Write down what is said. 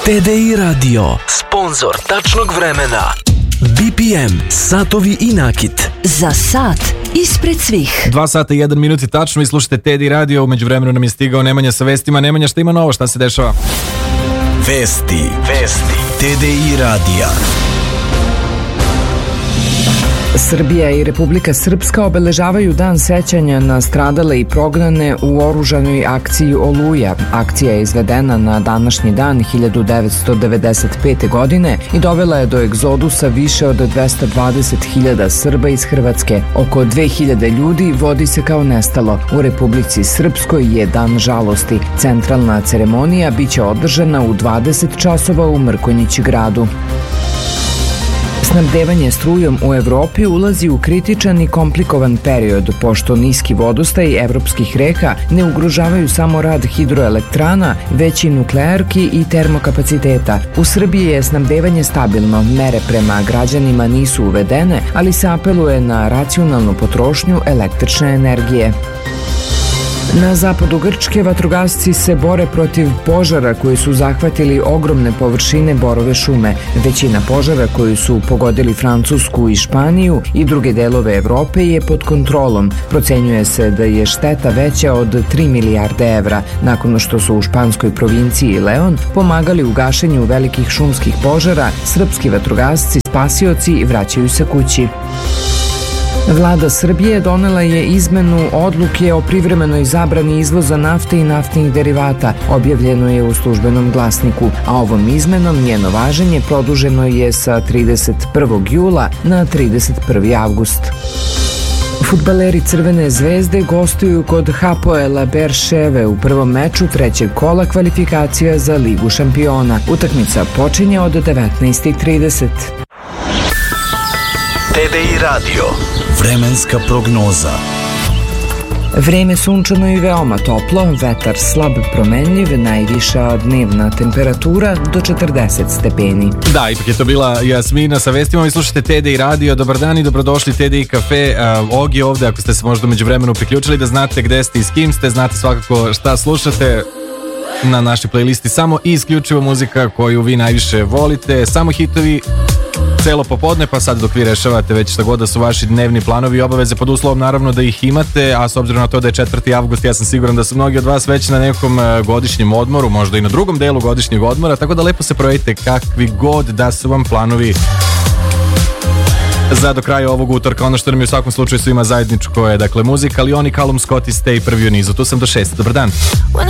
TDI Radio, sponzor tačnog vremena. BPM, satovi i nakit. Za sat ispred svih. 2 sata i 1 minut i tačno, vi slušate TDI Radio. Umeđu vremenu nam je stigao Nemanja sa vestima. Nemanja, šta ima novo, šta se dešava? Vesti TDI Radija. Srbija i Republika Srpska obeležavaju dan sećanja na stradale i prognane u oružanoj akciji Oluja. Akcija je izvedena na današnji dan 1995. godine i dovela je do egzodusa više od 220.000 Srba iz Hrvatske. Oko 2.000 ljudi vodi se kao nestalo. U Republici Srpskoj je dan žalosti. Centralna ceremonija biće održana u 20 časova u Mrkonjić gradu. Snabdevanje strujom u Evropi ulazi u kritičan i komplikovan period, pošto niski vodostaj evropskih reka ne ugrožavaju samo rad hidroelektrana, već i nuklearki i termokapaciteta. U Srbiji je snabdevanje stabilno, mere prema građanima nisu uvedene, ali se apeluje na racionalnu potrošnju električne energije. Na zapadu Grčke vatrogasci se bore protiv požara koji su zahvatili ogromne površine borove šume. Većina požara koji su pogodili Francusku i Španiju i druge delove Evrope je pod kontrolom. Procenjuje se da je šteta veća od 3 milijarde evra, nakon što su u španskoj provinciji Leon pomagali u gašenju velikih šumskih požara. Srpski vatrogasci, spasioci vraćaju se kući. Vlada Srbije donela je izmenu odluke o privremenoj zabrani izvoza nafte i naftnih derivata. Objavljeno je u Službenom glasniku, a ovom izmenom njeno važenje produženo je sa 31. jula na 31. avgust. Fudbaleri Crvene zvezde gostuju kod Hapoela Berševe u prvom meču trećeg kola kvalifikacija za Ligu šampiona. Utakmica počinje od 19:30. TDI Radio, vremenska prognoza. Vreme sunčano i veoma toplo, vetar slab promenljiv, najviša dnevna temperatura do 40 stepeni. Da, ipak je to bila Jasmina sa vestima. Vi slušate TDI Radio, dobar dan i dobrodošli TDI Cafe. Ogi ovde, ako ste se možda među vremenu priključili, da znate gde ste i s kim ste, znate svakako šta slušate. Na našoj playlisti samo i isključivo muzika koju vi najviše volite, samo hitovi celo popodne, pa sad dok vi rešavate već šta god da su vaši dnevni planovi i obaveze, pod uslovom naravno da ih imate, a s obzirom na to da je 4. avgust, ja sam siguran da su mnogi od vas već na nekom godišnjem odmoru, možda i na drugom delu godišnjeg odmora, tako da lepo se provedite kakvi god da su vam planovi za do kraja ovog utorka. Ono što nam je u svakom slučaju svima zajedničko je, dakle, muzika, ali oni Callum Scott i Stay prvi u nizu. Tu sam do 6. Dobar dan.